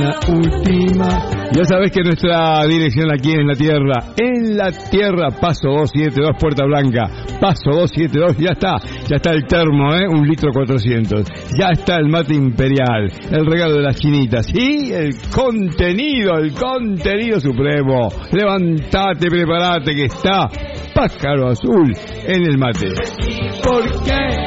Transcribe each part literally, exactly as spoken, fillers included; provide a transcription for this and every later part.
La última. Ya sabés que nuestra dirección aquí en la tierra, en la tierra, Paso doscientos setenta y dos, Puerta Blanca, Paso doscientos setenta y dos, ya está, ya está el termo, ¿eh? Un litro cuatrocientos, ya está el mate imperial, el regalo de las chinitas y el contenido, el contenido supremo. Levantate, prepárate que está Pájaro Azul en el mate. ¿Por qué?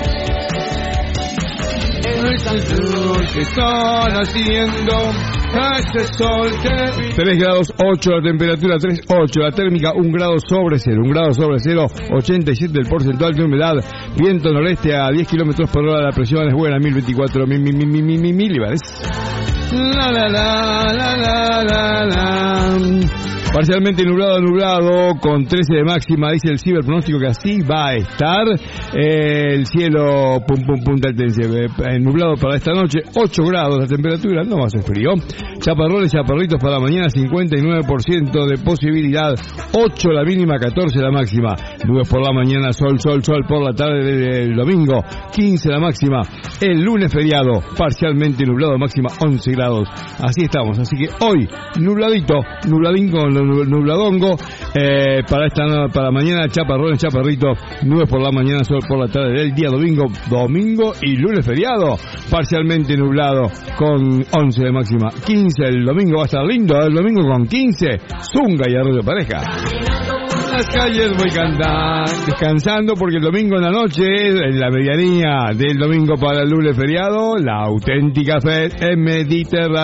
Que están haciendo ese sol que... tres grados ocho la temperatura, tres ocho la térmica, un grado sobre cero, un grado sobre cero, ochenta y siete el porcentual de humedad, viento noreste a diez kilómetros por hora, la presión es buena, mil veinticuatro mi, mi, mi, mi, mi, mi, milibares. La la la la la la la. Parcialmente nublado, nublado, con trece de máxima, dice el ciberpronóstico que así va a estar. Eh, el cielo, pum, pum, pum, tendencia, eh, nublado para esta noche, ocho grados la temperatura, no va a ser frío. Chaparrones, chaparritos para mañana, cincuenta y nueve por ciento de posibilidad, ocho la mínima, catorce la máxima. Nubes por la mañana, sol, sol, sol por la tarde del domingo, quince la máxima. El lunes feriado, parcialmente nublado, máxima once grados. Así estamos, así que hoy, nubladito, nubladín con nubladongo, eh, para esta para mañana, chaparrones, chaparritos, nubes por la mañana, sol por la tarde del día domingo, domingo y lunes feriado, parcialmente nublado con once de máxima, quince el domingo, va a estar lindo, el domingo con quince, zunga y arroyo pareja. En las calles voy cantando, descansando porque el domingo en la noche, en la medianía del domingo para el lunes feriado, la auténtica fe en Mediterráneo.